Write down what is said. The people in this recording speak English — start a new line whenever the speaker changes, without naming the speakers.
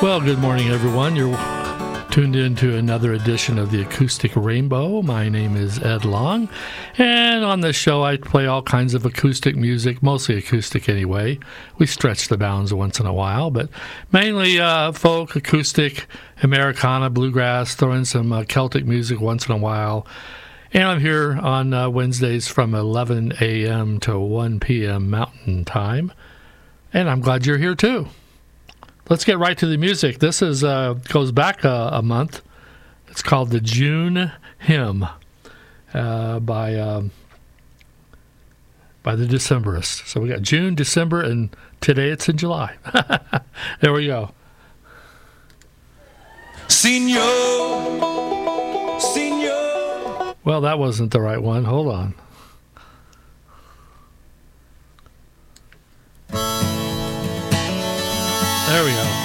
Well, good morning, everyone. You're tuned in to another edition of the Acoustic Rainbow. My name is Ed Long, and on this show I play all kinds of acoustic music, mostly acoustic anyway. We stretch the bounds once in a while, but mainly folk, acoustic, Americana, bluegrass, throw in some Celtic music once in a while. And I'm here on Wednesdays from 11 a.m. to 1 p.m. Mountain Time, and I'm glad you're here too. Let's get right to the music. This is goes back a month. It's called the June Hymn by the Decemberists. So we got June, December, and today it's in July. There we go.
Señor, Señor.
Well, that wasn't the right one. Hold on. There we go.